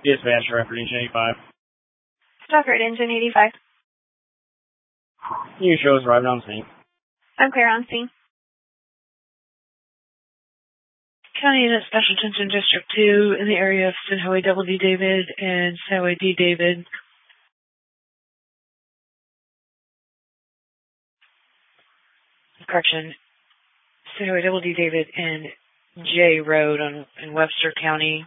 Dispatch, record engine 85. Stockard, engine 85. You shows arriving on scene. I'm clear on scene. County Unit Special Attention District 2 in the area of State Highway D. David and State Highway D. David. Correction. State Highway D. David and J Road in Webster County.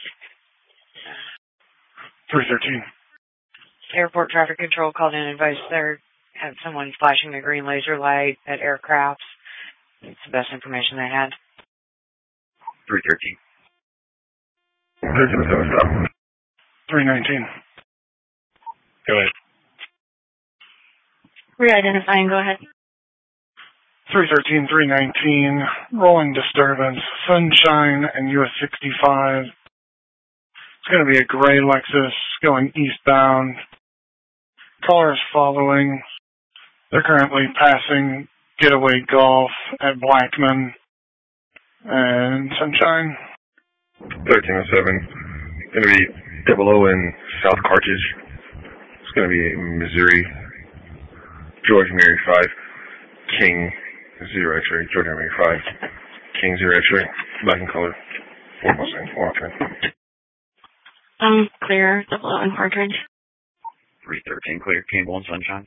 313. Airport traffic control called in and advised there had someone flashing the green laser light at aircrafts. It's the best information they had. 313. 319. Go ahead. Re-identifying, go ahead. 313, 319, rolling disturbance, Sunshine and US 65. It's going to be a gray Lexus going eastbound. Cars following. They're currently passing Getaway Golf at Blackman and Sunshine. 1307. Going to be 00 in South Carthage. It's going to be Missouri. George Mary 5. King 0 X-ray. George Mary 5. King 0 X-ray. Black and color. Ford Mustang. Clear, 00 in Cartridge. 313 clear. Campbell and Sunshine.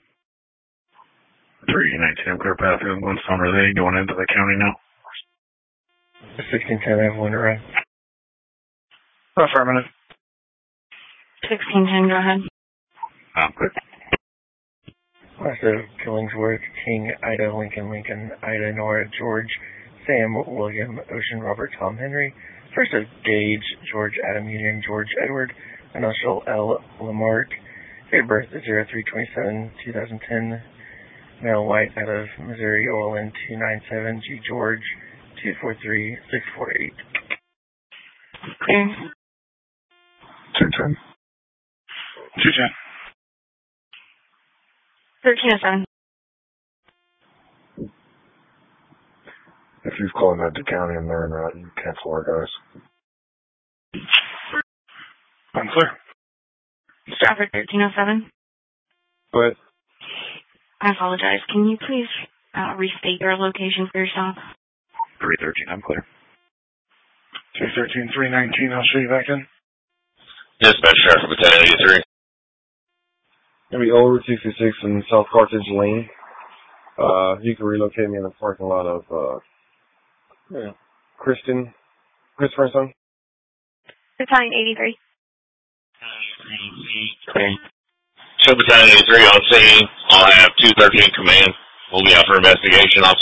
319 clear path in Glenstone. Are they going into the county now? 1610, I have one to run. Affirmative. 1610, go ahead. Clear. Also, Killingsworth, King, Ida, Lincoln, Ida, Nora, George, Sam, William, Ocean, Robert, Tom, Henry. First of Gage, George, Adam, Union, George, Edward, Initial L, Lamarck. Date of birth is 03/27/2010. Male, white, out of Missouri, OLN 297, G. George, 243648. Clear. 210. 210. 1307. If he's calling that the county and they're in route, you cancel our guys. I'm clear. Stratford, 1307. But I apologize. Can you please restate your location for yourself? 313, I'm clear. 313, 319, I'll show you back in. Dispatch traffic battalion 83. gonna be over 66 in South Carthage Lane. You can relocate me in the parking lot of Christopher & Son. Battalion 83. Okay. Show battalion 83 on scene. I'll have 213 command. We'll be out for investigation. I'll